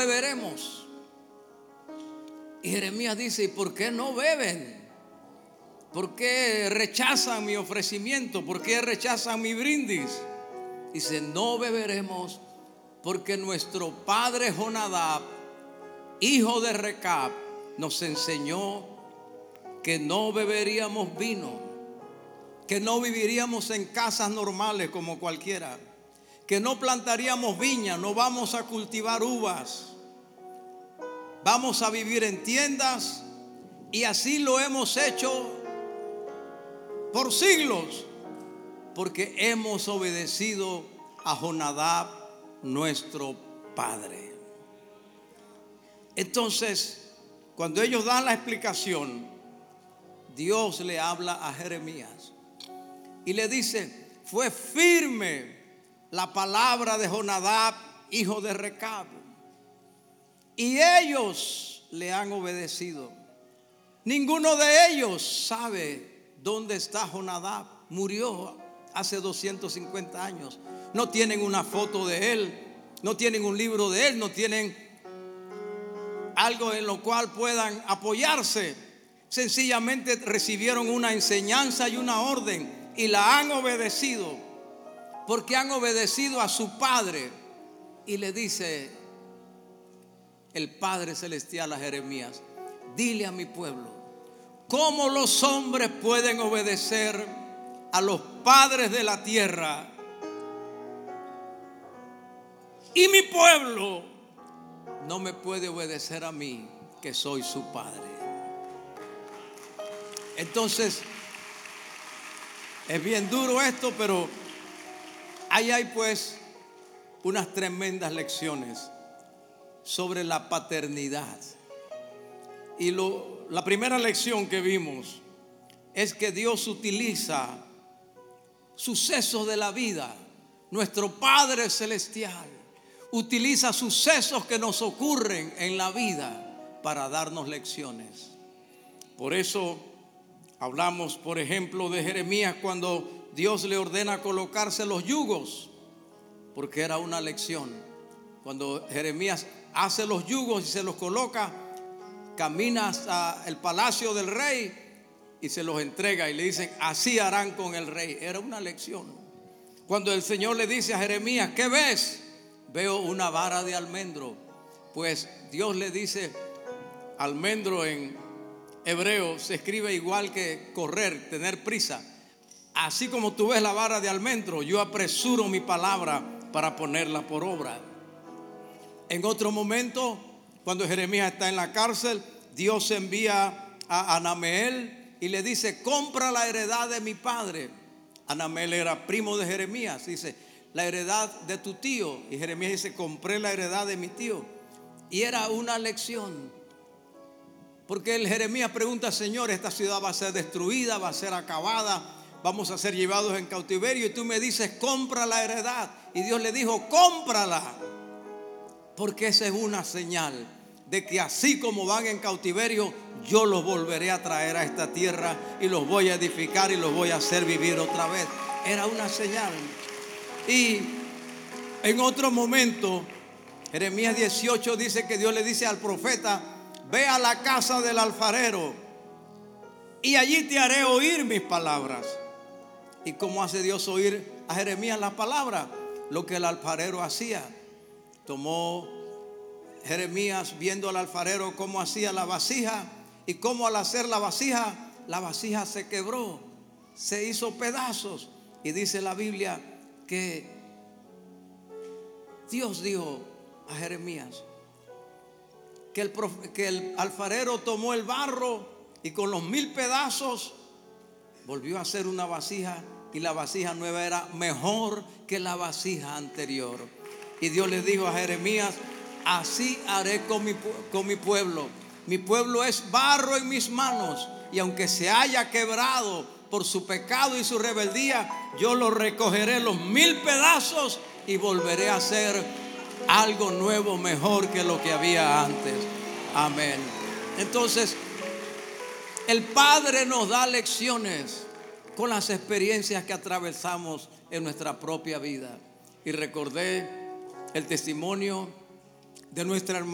beberemos. Y Jeremías dice: ¿y por qué no beben? ¿Por qué rechazan mi ofrecimiento? ¿Por qué rechazan mi brindis? Dice: no beberemos porque nuestro padre Jonadab, hijo de Recab, nos enseñó que no beberíamos vino, que no viviríamos en casas normales como cualquiera, que no plantaríamos viña, no vamos a cultivar uvas, vamos a vivir en tiendas, y así lo hemos hecho por siglos, porque hemos obedecido a Jonadab, nuestro padre. Entonces, cuando ellos dan la explicación, Dios le habla a Jeremías y le dice: fue firme la palabra de Jonadab, hijo de Recab, y ellos le han obedecido. Ninguno de ellos sabe dónde está Jonadab. Murió hace 250 años. No tienen una foto de él, no tienen un libro de él, no tienen algo en lo cual puedan apoyarse. Sencillamente recibieron una enseñanza y una orden y la han obedecido, porque han obedecido a su padre. Y le dice el Padre Celestial a Jeremías: dile a mi pueblo, ¿cómo los hombres pueden obedecer a los padres de la tierra? Y mi pueblo no me puede obedecer a mí, que soy su padre. Entonces, es bien duro esto, pero ahí hay pues unas tremendas lecciones sobre la paternidad. Y la primera lección que vimos es que Dios utiliza sucesos de la vida. Nuestro Padre Celestial utiliza sucesos que nos ocurren en la vida para darnos lecciones. Por eso hablamos, por ejemplo, de Jeremías cuando Dios le ordena colocarse los yugos, porque era una lección. Cuando Jeremías hace los yugos y se los coloca, camina hasta el palacio del rey y se los entrega y le dicen: así harán con el rey. Era una lección. Cuando el Señor le dice a Jeremías: ¿qué ves? Veo una vara de almendro. Pues Dios le dice: almendro en hebreo se escribe igual que correr, tener prisa. Así como tú ves la vara de almendro, yo apresuro mi palabra para ponerla por obra. En otro momento, cuando Jeremías está en la cárcel, Dios envía a Anameel y le dice: compra la heredad de mi padre. Anameel era primo de Jeremías. Dice: la heredad de tu tío. Y Jeremías dice: compré la heredad de mi tío. Y era una lección, porque el Jeremías pregunta: Señor, esta ciudad va a ser destruida, va a ser acabada, vamos a ser llevados en cautiverio, y tú me dices: compra la heredad. Y Dios le dijo: cómprala, porque esa es una señal de que así como van en cautiverio, yo los volveré a traer a esta tierra y los voy a edificar y los voy a hacer vivir otra vez. Era una señal. Y en otro momento, Jeremías 18 dice que Dios le dice al profeta: ve a la casa del alfarero y allí te haré oír mis palabras. ¿Y cómo hace Dios oír a Jeremías las palabras? Lo que el alfarero hacía. Tomó Jeremías, viendo al alfarero cómo hacía la vasija, y cómo al hacer la vasija se quebró, se hizo pedazos. Y dice la Biblia que Dios dijo a Jeremías que el alfarero tomó el barro y con los 1000 pedazos volvió a hacer una vasija, y la vasija nueva era mejor que la vasija anterior. Y Dios le dijo a Jeremías: así haré con mi pueblo. Mi pueblo es barro en mis manos, y aunque se haya quebrado por su pecado y su rebeldía, yo lo recogeré los 1000 pedazos y volveré a hacer algo nuevo, mejor que lo que había antes. Amén. Entonces, el Padre nos da lecciones con las experiencias que atravesamos en nuestra propia vida. Y recordé el testimonio de nuestra hermana